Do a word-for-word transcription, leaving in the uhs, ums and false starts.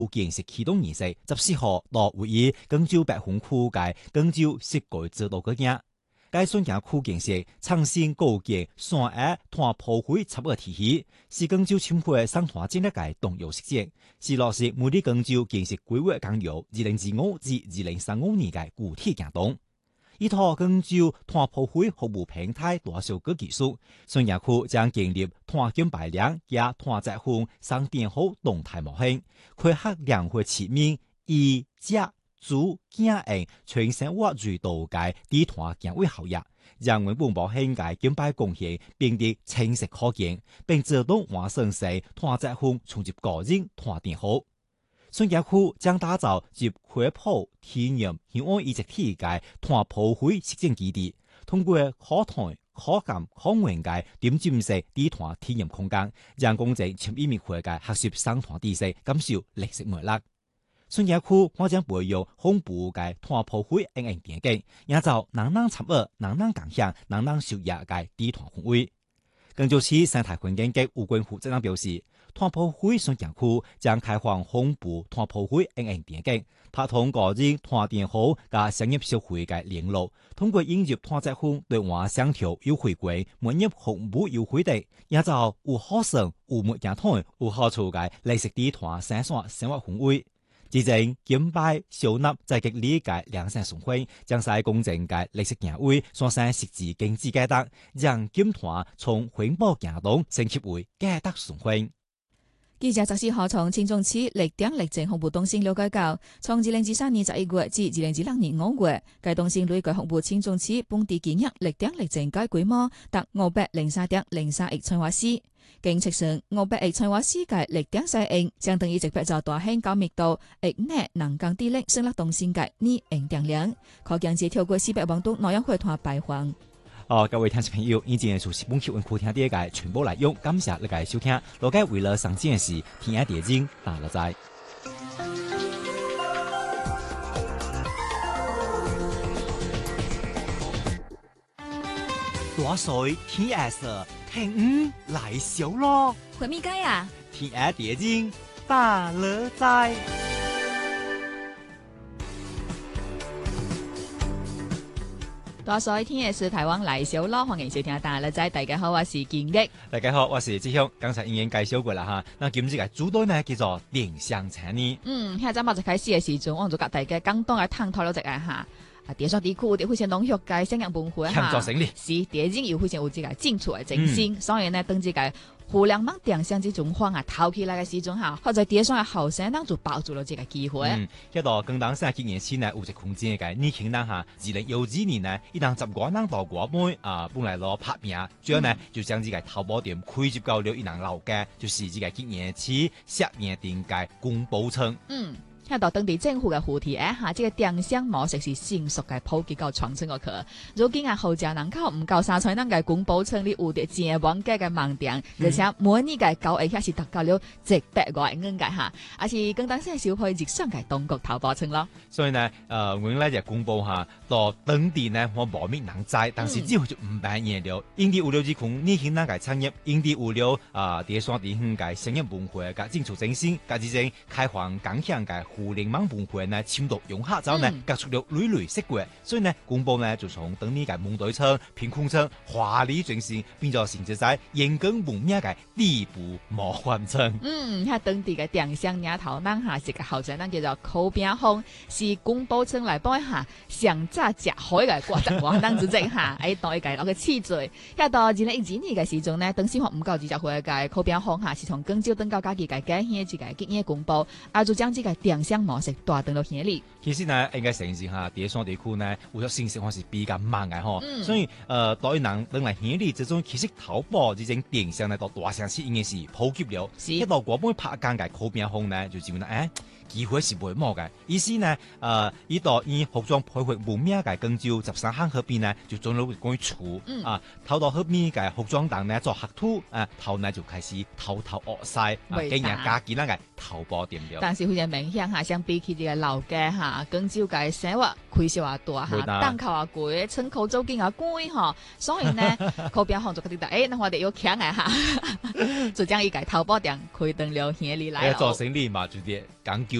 建設啟動儀式，十四號到位於廣州白雲區嘅廣州設計指導嗰間。該選舉區建設創新構建三亞團普會插個體系，是廣州青會生態戰略嘅重要實踐，是落實每日廣州建設規劃綱要二零二五至二零三五年嘅具體行動。依套廣州團普會服務平台大數據技術，選舉區將建立團建排量加團結婚三點號動態模型，開發兩會全面以家族家人全生活最多嘅地團建委效益，讓原本模型嘅建擺貢獻變得清晰可見，並自動完成成團結婚衝入個人團點號。選舉區將打造集開普體驗向安一直體嘅團普會實踐基地，通過可談可感可玩嘅點進式地團體驗空間，讓公眾參與滅會嘅學習生團知識，感受歷史脈絡。選舉區我將培養恐怖嘅團普會應用場景，營造人人參與、人人共享、人人受益嘅地團氛圍。廣州市生態環境局吳冠虎站長表示，團普會選舉區將開放恐怖團普會應用場景，拍通個人團點號加商業社會嘅聯絡，通過引入團結婚對外商條優惠券、每日服務優惠等，營造有可成、有沒認同、有好處嘅綠色地團生產生活氛圍。之前建擺小納在極理解良性循環，將晒公正嘅歷史行為所生實際經濟價值，讓建團從環保行動升級為價值循環。 記者十四號從青中區綠點綠政服務中心了解到，從二零二三年十一月至二零二六年五月，該中心累計服務青中區本地建業綠點綠政該規模達五百零三點零三億千瓦時。經測算，五百億千瓦時嘅綠點使用，相當於一百座大型高密度液內能降低力升力中心嘅二零點零，可降至超過四百萬噸內氧化碳排放。 哦，各位聽眾朋友，以前就是本期文庫聽啲嘅全部內容，感謝你嘅收聽。羅家為了上件事，聽下電經打了在。大水天 S 聽五來小咯， 回咪街啊？ 聽下電經打了在。 大水天也是台灣來小咯，歡迎收聽大家大家好，我是建益。 大家好，我是志雄。剛才已經介紹過啦哈，那今日嘅主題呢叫做電商產業。 嗯，現在我就開始嘅時陣，我就甲大家簡單嘅探討咗一下哈。啊，電商地區有非常濃郁嘅產業文化哈，是電經有非常有這個進出嘅精神，嗯、所以呢，等這個互聯網電商這種方啊，頭起來嘅時陣哈，或者電商嘅後生人就抱住了這個機會。嗯， 一到更當時今年前呢，有隻空間嘅年輕人哈，二零幺幾年呢，一旦十個人到國門啊，本來攞拍名，最後呢、嗯、就將這個淘寶店開接到了一人樓嘅，就是這個今年起十年店嘅公寶村。嗯。 睇到當地政府嘅扶持誒下，即、這個電商模式是成熟嘅普及到全村個去。如今啊，後者人口唔夠三千人嘅公寶村裡有啲正網價嘅網店，而且每年嘅交易額是達到了一百萬元嘅嚇，而是更當時消費直上嘅東國淘寶村咯。 所以呢，誒、呃，我咧就公佈下到當地呢，我冇咩人知，但是之後就唔辦嘢了。因啲物流之空，年輕人嘅產業，因啲物流啊，電商電商嘅商業文化嘅進出精神，加之正開放共享嘅。互聯網文化呢，深度融合之後呢，結出了累累成果。所以呢，公佈呢就從當年嘅夢對稱、偏空稱、華麗轉型，變咗成就在人工文明嘅地步模範稱。 嗯，喺當地嘅電商領頭人下是個後生人叫做寇炳峰，是公佈稱來幫一下上早食海嘅國際華人組織下，喺代計落嘅次序。喺到二零一二年嘅時鐘呢，當時我唔夠二十歲嘅寇炳峰下，是從廣州登高家己嘅改獻自己嘅經驗公佈，啊就將這個電商模式帶動到顯力。 其實呢，應該承認下，電商地區呢，有咗信息還是比較慢嘅嗬。嗯、所以，呃，對人等嚟顯力之中，其實淘寶這種電商呢，到大城市應該是普及了。是一到國本拍間嘅口邊風呢，就基本上誒機會是會冇嘅。意思呢，呃，依度以服裝配合門面嘅廣州十三行嗰邊呢，就進入關於處啊，頭到後面嘅服裝檔呢做客土啊，頭呢就開始偷偷惡晒，啊，今日加幾多嘅淘寶店了。 但是非常明顯嚇，相比起呢個老街嚇。 嘛，更少嘅生活開銷啊大嚇，單口啊貴，窗口租金啊貴嚇，所以呢，後邊行做嗰啲誒，那我哋要強嘅嚇，就將一個淘寶店開燈了，顯嚟來。 做生意嘛，就啲講究。